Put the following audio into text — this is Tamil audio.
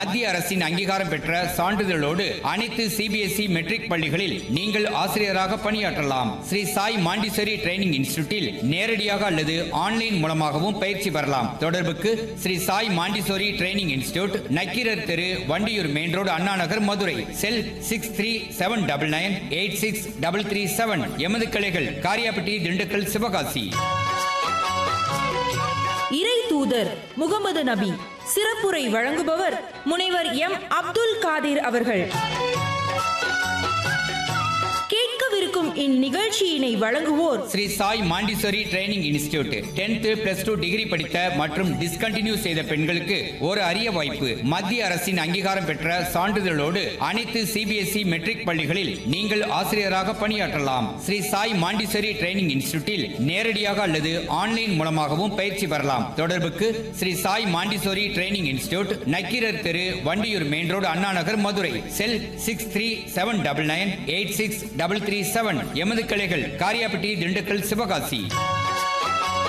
மத்திய அரசின் அங்கீகாரம் பெற்ற சான்றிதழோடு அனைத்து சிபிஎஸ்இ மெட்ரிக் பள்ளிகளில் நீங்கள் ஆசிரியராக பணியாற்றலாம். ஸ்ரீ சாய் மாண்டிசோரி ட்ரைனிங் இன்ஸ்டிடியூட்டில் நேரடியாக அல்லது ஆன்லைன் மூலமாகவும் பயிற்சி பெறலாம். தொடர்புக்கு Sri Sai Montessori training institute, Nakkeerar தெரு, வண்டியூர் மெயின் ரோடு, அண்ணா நகர், மதுரை. செல் 6379986337. எமது கிளைகள் காரியாபட்டி, திண்டுக்கல், சிவகாசி. இறை தூதர் முகமது நபி சிறப்புரை வழங்குபவர் முனைவர் எம். அப்துல் காதிர் அவர்கள். கேட்கவிருக்கும் இந்நிகழ்ச்சியினை வழங்குவோர் Sri Sai Montessori training institute. 10th +2 degree படித்த மற்றும் டிஸ்கண்டினியூ செய்த பெண்களுக்கு ஒரு அரிய வாய்ப்பு. மத்திய அரசின் அங்கீகாரம் பெற்ற சான்றிதழோடு அனைத்து சிபிஎஸ்இ மெட்ரிக் பள்ளிகளில் நீங்கள் ஆசிரியராக பணியாற்றலாம். ஸ்ரீ சாய் மாண்டிசோரி ட்ரைனிங் இன்ஸ்டிடியூட்டில் நேரடியாக அல்லது ஆன்லைன் மூலமாகவும் பயிற்சி பெறலாம். தொடர்புக்கு Sri Sai Montessori training institute, Nakkeerar தெரு, வண்டியூர் மெயின் ரோடு, அண்ணா நகர், மதுரை. செல் 6379986337. எமது கிளைகள் காரியாபட்டி, திண்டுக்கல், சிவகாசி.